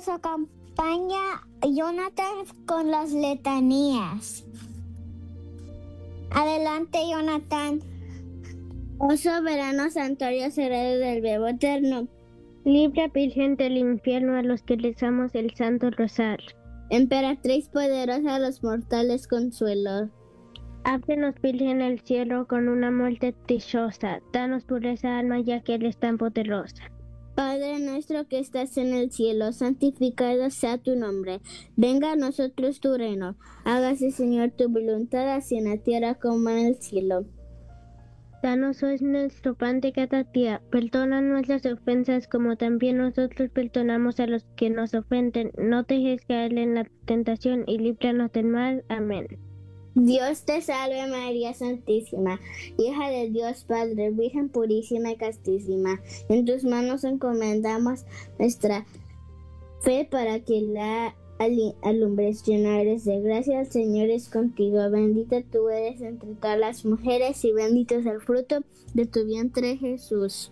nos acompaña Jonathan con las letanías. Adelante, Jonathan. Oh soberano santuario sagrado del Verbo eterno, libra Virgen del infierno a los que rezamos el Santo Rosario. emperatriz poderosa a los mortales consuelo. Ábrenos, Virgen, el cielo con una muerte dichosa. Danos pureza alma, ya que eres tan poderosa. Padre nuestro que estás en el cielo, santificado sea tu nombre. Venga a nosotros tu reino. Hágase, Señor, tu voluntad, así en la tierra como en el cielo. Danos hoy nuestro pan de cada día. Perdona nuestras ofensas como también nosotros perdonamos a los que nos ofenden. No dejes caer en la tentación y líbranos del mal. Amén. Dios te salve María Santísima, hija de Dios Padre, Virgen purísima y castísima. En tus manos encomendamos nuestra fe para que la alumbres. Llena eres de gracia, el Señor es contigo. Bendita tú eres entre todas las mujeres y bendito es el fruto de tu vientre, Jesús.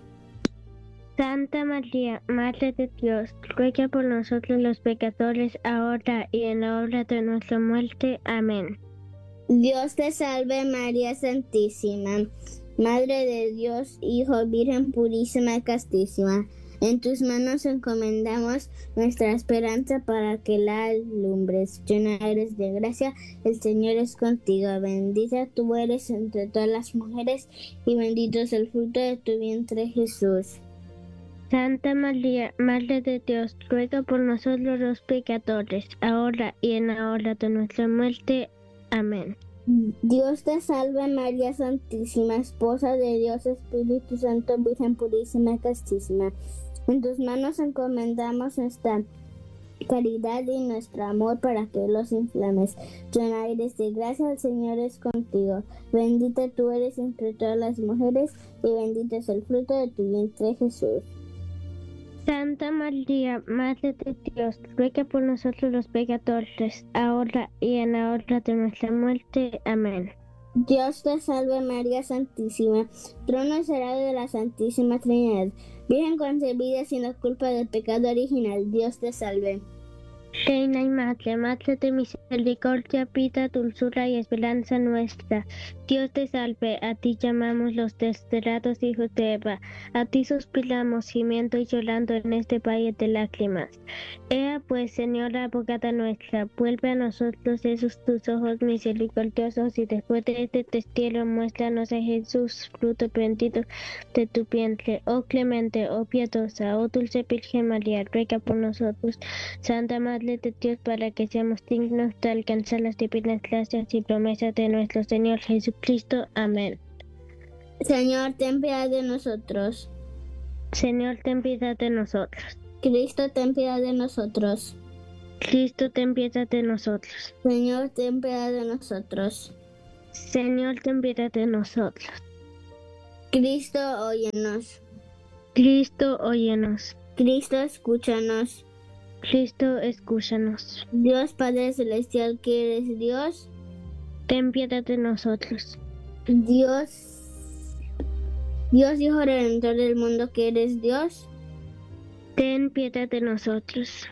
Santa María, Madre de Dios, ruega por nosotros los pecadores, ahora y en la hora de nuestra muerte. Amén. Dios te salve María Santísima, Madre de Dios, Hijo, Virgen purísima y castísima. En tus manos encomendamos nuestra esperanza para que la alumbres. Llena eres de gracia, el Señor es contigo. Bendita tú eres entre todas las mujeres y bendito es el fruto de tu vientre, Jesús. Santa María, Madre de Dios, ruega por nosotros los pecadores, ahora y en la hora de nuestra muerte. Amén. Dios te salve María Santísima, Esposa de Dios, Espíritu Santo, Virgen purísima y castísima. En tus manos encomendamos nuestra caridad y nuestro amor para que los inflames. Llena eres de gracia, el Señor es contigo. Bendita tú eres entre todas las mujeres y bendito es el fruto de tu vientre, Jesús. Santa María, Madre de Dios, ruega por nosotros los pecadores, ahora y en la hora de nuestra muerte. Amén. Dios te salve María Santísima, trono sagrado de la Santísima Trinidad, Virgen concebida sin la culpa del pecado original. Dios te salve. Reina y Madre, Madre de misericordia, vida, dulzura y esperanza nuestra. Dios te salve, a ti llamamos los desterrados hijos de Eva, a ti suspiramos, gimiendo y llorando en este valle de lágrimas. Ea pues, Señora abogada nuestra, vuelve a nosotros esos tus ojos misericordiosos y después de este destierro muéstranos a Jesús, fruto bendito de tu vientre. Oh clemente, oh piadosa, oh dulce Virgen María, ruega por nosotros. Santa Madre de Dios, para que seamos dignos de alcanzar las divinas gracias y promesas de nuestro Señor Jesucristo. Amén. Señor, ten piedad de nosotros. Señor, ten piedad de nosotros. Cristo, ten piedad de nosotros. Cristo, ten piedad de nosotros. Señor, ten piedad de nosotros. Señor, ten piedad de nosotros. Cristo, óyenos. Cristo, óyenos. Cristo, escúchanos. Cristo, escúchanos. Dios Padre Celestial, que eres Dios, ten piedad de nosotros. Dios Hijo Redentor del mundo, que eres Dios, ten piedad de nosotros.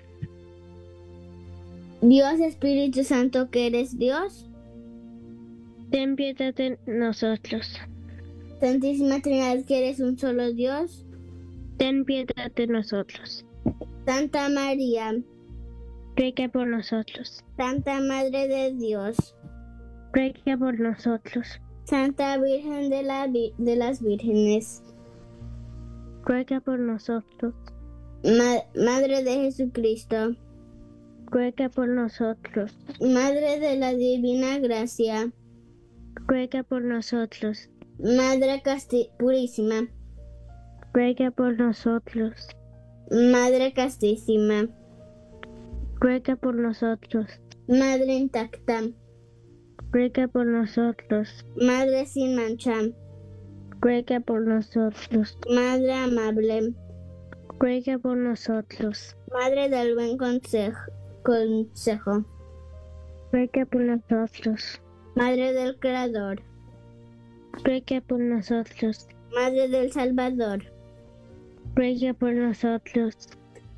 Dios Espíritu Santo, que eres Dios, ten piedad de nosotros. Santísima Trinidad, que eres un solo Dios, ten piedad de nosotros. Santa María, ruega por nosotros. Santa Madre de Dios, ruega por nosotros. Santa Virgen de las Vírgenes, ruega por nosotros. Madre de Jesucristo, ruega por nosotros. Madre de la Divina Gracia, ruega por nosotros. Madre Purísima, ruega por nosotros. Madre castísima, ruega por nosotros. Madre intacta, ruega por nosotros. Madre sin mancha, ruega por nosotros. Madre amable, ruega por nosotros. Madre del buen consejo, ruega por nosotros. Madre del Creador, ruega por nosotros. Madre del Salvador, ruega por nosotros.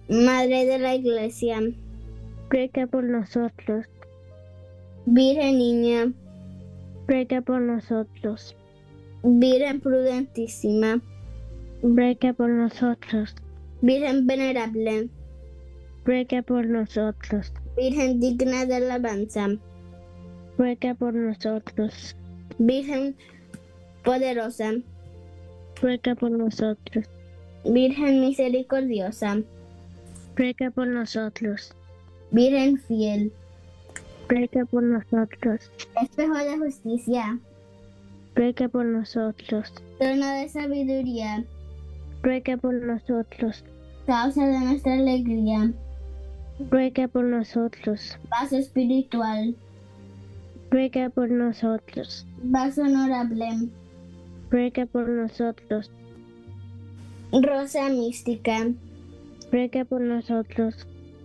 Madre de la Iglesia, ruega por nosotros, Virgen Niña, ruega por nosotros, Virgen Prudentísima, ruega por nosotros, Virgen Venerable, ruega por nosotros, Virgen digna de alabanza, ruega por nosotros, Virgen poderosa, ruega por nosotros, Virgen misericordiosa, ruega por nosotros, Virgen fiel, ruega por nosotros, espejo de justicia, ruega por nosotros, trono de sabiduría, ruega por nosotros, causa de nuestra alegría, ruega por nosotros, vaso espiritual, ruega por nosotros, vaso honorable, ruega por nosotros, rosa mística, ruega por nosotros,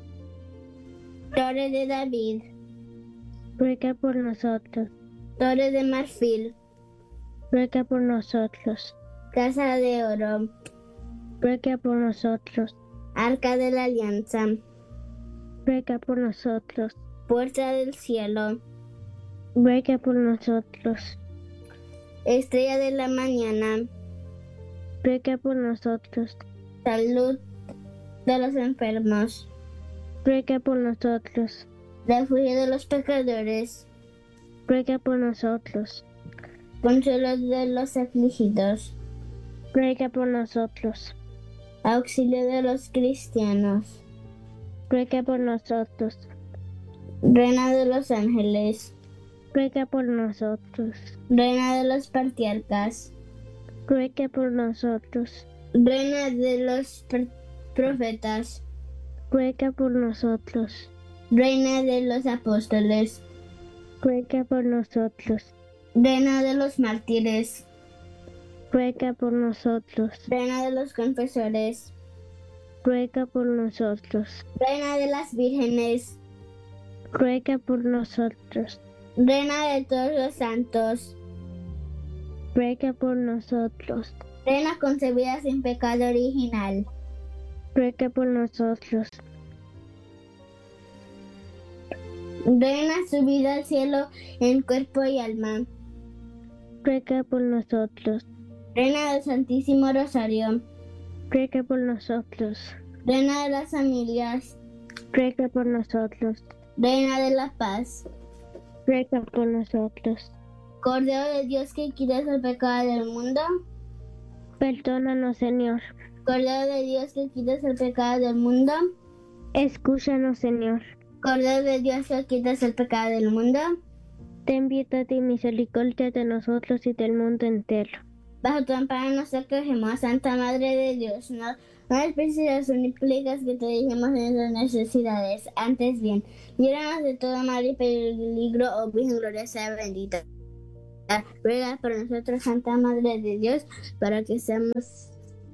torre de David, ruega por nosotros, torre de marfil, ruega por nosotros, casa de oro, ruega por nosotros, arca de la alianza, ruega por nosotros, puerta del cielo, ruega por nosotros, estrella de la mañana, ruega por nosotros, salud de los enfermos, ruega por nosotros, refugio de los pecadores, ruega por nosotros, consuelo de los afligidos, ruega por nosotros, auxilio de los cristianos, ruega por nosotros, reina de los ángeles, ruega por nosotros, reina de los patriarcas, ruega por nosotros, reina de los profetas, ruega por nosotros, reina de los apóstoles, ruega por nosotros, reina de los mártires, ruega por nosotros, reina de los confesores, ruega por nosotros, reina de las vírgenes, ruega por nosotros, reina de todos los santos, ruega por nosotros, reina concebida sin pecado original, ruega por nosotros, reina subida al cielo en cuerpo y alma, ruega por nosotros, reina del Santísimo Rosario, ruega por nosotros, reina de las familias, ruega por nosotros, reina de la paz, ruega por nosotros, Cordero de Dios que quitas el pecado del mundo, perdónanos, Señor, Cordero de Dios que quitas el pecado del mundo, escúchanos, Señor, Cordero de Dios que quitas el pecado del mundo, ten piedad y misericordia de nosotros y del mundo entero. bajo tu amparo nos acogemos, Santa Madre de Dios, no desprecias ni impliques que te dijimos en nuestras necesidades, antes bien, líbranos de todo mal y peligro, oh Virgen gloriosa y bendita. Ruega por nosotros, Santa Madre de Dios, para que seamos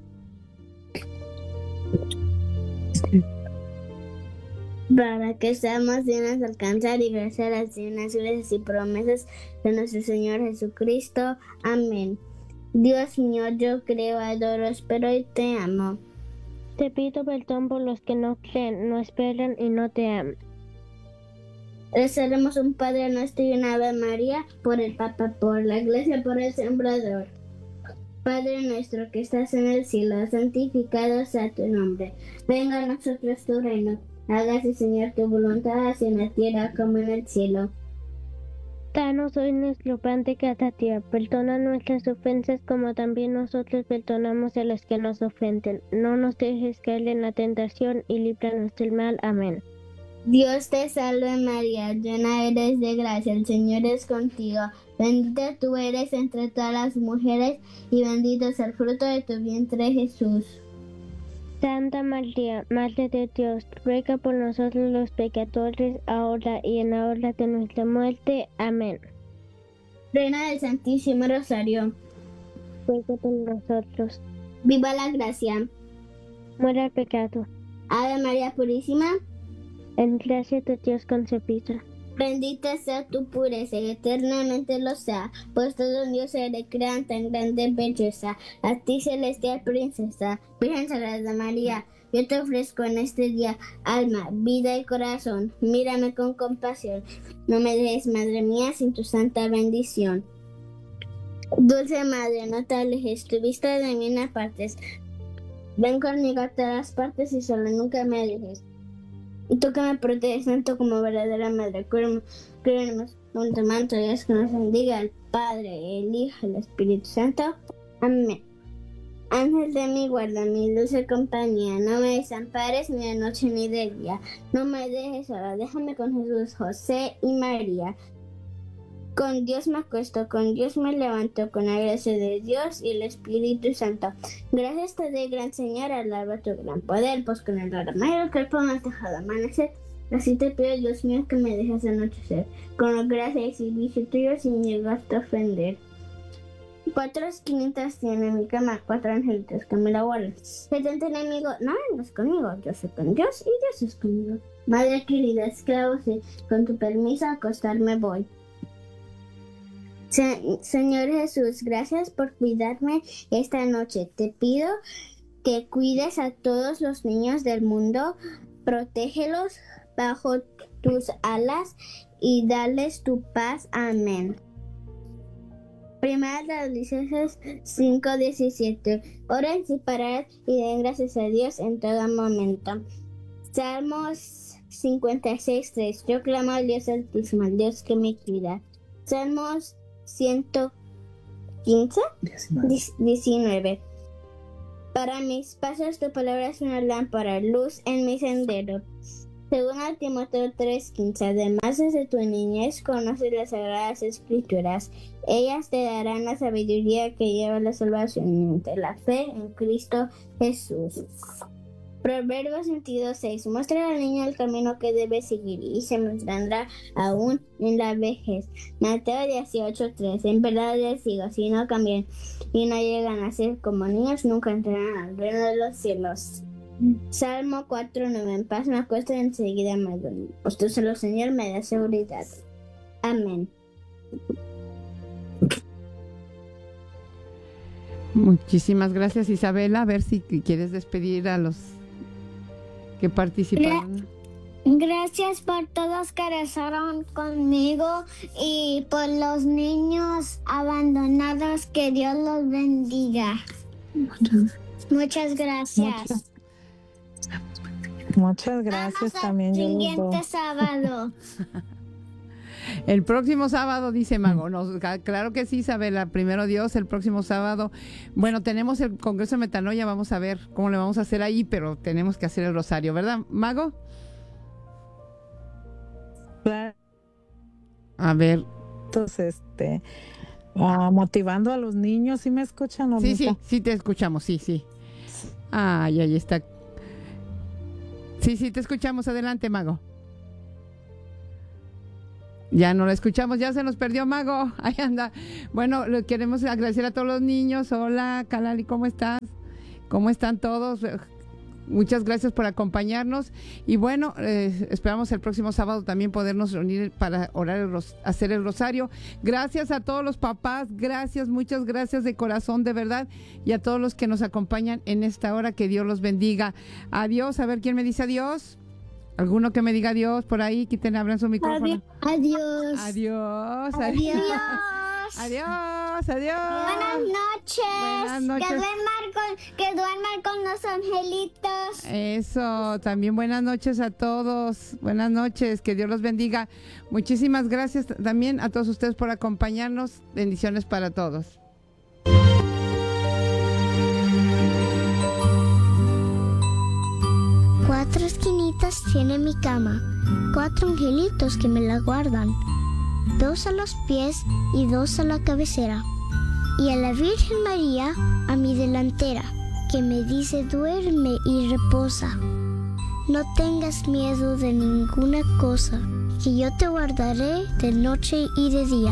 dignos de alcanzar y gracias a las divinas gracias y promesas de nuestro Señor Jesucristo. Amén. Dios mío, yo creo, adoro, espero y te amo. Te pido perdón por los que no creen, no esperan y no te aman. Rezaremos un Padre Nuestro y una Ave María por el Papa, por la Iglesia, por el Sembrador. Padre nuestro que estás en el cielo, santificado sea tu nombre. Venga a nosotros tu reino. Hágase, Señor, tu voluntad, así en la tierra como en el cielo. Danos hoy nuestro pan de cada día. Perdona nuestras ofensas como también nosotros perdonamos a los que nos ofenden. No nos dejes caer en la tentación y líbranos del mal. Amén. Dios te salve María, llena eres de gracia, el Señor es contigo. Bendita tú eres entre todas las mujeres y bendito es el fruto de tu vientre Jesús. Santa María, Madre de Dios, ruega por nosotros los pecadores, ahora y en la hora de nuestra muerte. Amén. Reina del Santísimo Rosario, Ruega por nosotros. viva la gracia. Muera el pecado. Ave María Purísima, En gracia de Dios concebida. Bendita sea tu pureza y eternamente lo sea, pues todo un Dios se le crean tan grande belleza. A ti, celestial princesa, Virgen Sagrada María, yo te ofrezco en este día alma, vida y corazón. Mírame con compasión, no me dejes, Madre mía, sin tu santa bendición. Dulce Madre, no te alejes, tu vista de mí no apartes. Ven conmigo a todas partes y solo nunca me dejes. Y tú que me proteges tanto como verdadera Madre, cúbranos con tu manto, Dios que nos bendiga, el Padre, el Hijo, el Espíritu Santo. Amén. Ángel de mi guarda, mi dulce compañía, no me desampares ni de noche ni de día. No me dejes sola, déjame con Jesús, José y María. Con Dios me acuesto, con Dios me levanto, con la gracia de Dios y el Espíritu Santo. Gracias te doy, gran Señor, alaba tu gran poder, pues con el ramayero que el pan has dejado amanecer. Así te pido, Dios mío, que me dejes anochecer, con la gracia y servicio tuyo sin llegarte a ofender. 4 esquinitas tiene mi cama, 4 angelitos que me la guardan. 70 enemigos, no vengas conmigo, yo soy con Dios y Dios es conmigo. Madre querida, esclavo, sí, con tu permiso a acostarme voy. Señor Jesús, gracias por cuidarme esta noche. Te pido que cuides a todos los niños del mundo, protégelos bajo tus alas y dales tu paz. Amén. Primera de Tesalonicenses 5:17. Oren sin parar y den gracias a Dios en todo momento. Salmos 56:3. Yo clamo al Dios Altísimo, al Dios que me cuida. Salmos 115:19. Para mis pasos tu palabra es una lámpara, luz en mi sendero. Según Timoteo 3:15, además desde tu niñez conoces las sagradas escrituras. Ellas te darán la sabiduría que lleva a la salvación mediante la fe en Cristo Jesús. Proverbios 22:6. Muestra al niño el camino que debe seguir y se mostrará aún en la vejez. Mateo 18:3. En verdad les digo, si no cambian y no llegan a ser como niños, nunca entrarán al reino de los cielos. Salmo 4:9. En paz me acuesto y enseguida me duermo, pues tú solo, Señor, me da seguridad. Amén. Muchísimas gracias, Isabela. A ver si quieres despedir a los que participaron. Gracias por todos que rezaron conmigo y por los niños abandonados. Que Dios los bendiga. Muchas gracias. Muchas gracias también. Hasta el siguiente sábado. El próximo sábado, dice Mago. No, claro que sí, Isabela. Primero Dios, el próximo sábado. Bueno, tenemos el Congreso de Metanoia. Vamos a ver cómo le vamos a hacer ahí, pero tenemos que hacer el rosario, ¿verdad, Mago? A ver. Entonces, motivando a los niños. ¿Sí me escuchan? ¿O sí, sí te escuchamos, sí. Ay, ahí está. Sí, te escuchamos. Adelante, Mago. Ya no lo escuchamos, ya se nos perdió, Mago. Ahí anda. Bueno, le queremos agradecer a todos los niños. Hola, Kalali, ¿cómo estás? ¿Cómo están todos? Muchas gracias por acompañarnos. Y bueno, esperamos el próximo sábado también podernos reunir para orar, hacer el rosario. Gracias a todos los papás, muchas gracias de corazón, de verdad. Y a todos los que nos acompañan en esta hora, que Dios los bendiga. Adiós, a ver quién me dice adiós. ¿Alguno que me diga adiós por ahí? Abran su micrófono. Adiós. Adiós. Adiós. Adiós. Buenas noches. Que duerman con los angelitos. Eso, también buenas noches a todos. Buenas noches, que Dios los bendiga. Muchísimas gracias también a todos ustedes por acompañarnos. Bendiciones para todos. 4 esquinitas tiene mi cama, 4 angelitos que me la guardan, 2 a los pies y 2 a la cabecera, y a la Virgen María a mi delantera, que me dice duerme y reposa. No tengas miedo de ninguna cosa, que yo te guardaré de noche y de día.